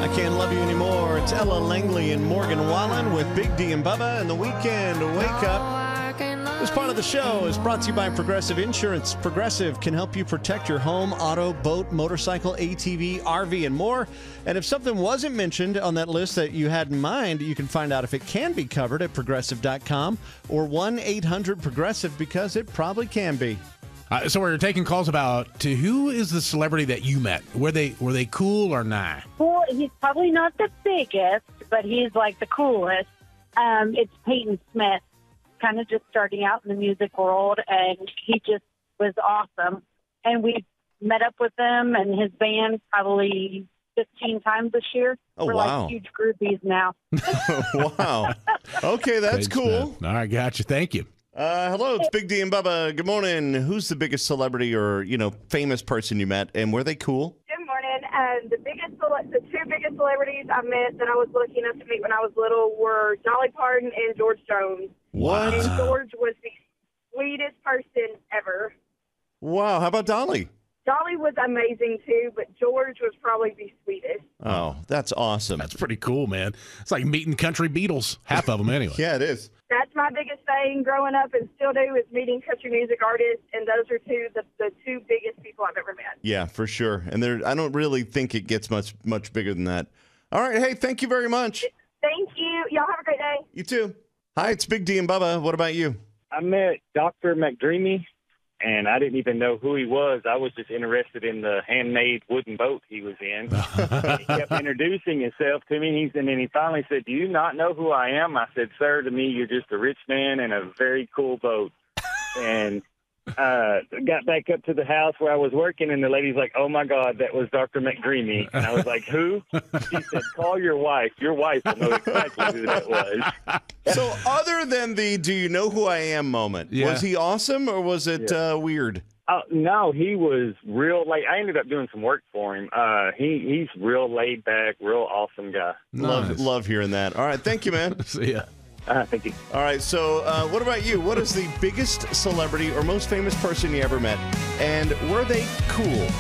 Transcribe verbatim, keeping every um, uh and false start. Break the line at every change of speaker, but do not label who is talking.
I Can't Love You Anymore. It's Ella Langley and Morgan Wallen with Big D and Bubba and the Weekend Wake Up. This part of the show is brought to you by Progressive Insurance. Progressive can help you protect your home, auto, boat, motorcycle, A T V, R V, and more. And if something wasn't mentioned on that list that you had in mind, you can find out if it can be covered at progressive dot com or one eight hundred progressive, because it probably can be.
Uh, so we're taking calls about to who is the celebrity that you met? Were they were they cool or nah?
Well, he's probably not the biggest, but he's like the coolest. Um, it's Peyton Smith, kind of just starting out in the music world, and he just was awesome. And we met up with him and his band probably fifteen times this year.
Oh,
We're
wow.
like huge groupies now.
Wow. Okay, that's
Peyton
cool.
Smith. All right, gotcha. Thank you.
Uh, hello, it's Big D and Bubba. Good morning. Who's the biggest celebrity or, you know, famous person you met, and were they cool?
Good morning. Um, the biggest, cele- the two biggest celebrities I met that I was lucky enough to meet when I was little were Dolly Parton and George Jones.
What?
And George was the sweetest person ever.
Wow. How about Dolly?
Dolly was amazing too, but George was probably the sweetest.
Oh, that's awesome.
That's pretty cool, man. It's like meeting country Beatles. Half of them, anyway.
Yeah, it is.
That's my biggest thing growing up and still do is meeting country music artists, and those are two the, the two biggest people I've ever met.
Yeah, for sure. And there, I don't really think it gets much much bigger than that. All right. Hey, thank you very much.
Thank you. Y'all have a great day.
You too. Hi, it's Big D and Bubba. What about you?
I met Doctor McDreamy, and I didn't even know who he was. I was just interested in the handmade wooden boat he was in. He kept introducing himself to me, He's, and then he finally said, "Do you not know who I am?" I said, "Sir, to me, you're just a rich man and a very cool boat." And uh, got back up to the house where I was working, and the lady's like, "Oh, my God, that was Doctor McDreamy." And I was like, "Who?" She said, "Call your wife. Your wife will know exactly who that was."
So other than the "do you know who I am" moment,
Yeah.
was he awesome or was it
Yeah.
uh, weird?
Oh, no, he was real laid. I ended up doing some work for him. Uh, he he's real laid back, real awesome guy.
Love
Nice.
love hearing that. All right, thank you, man.
See ya.
Uh, thank you.
All right, so uh, what about you? What is the biggest celebrity or most famous person you ever met, and were they cool?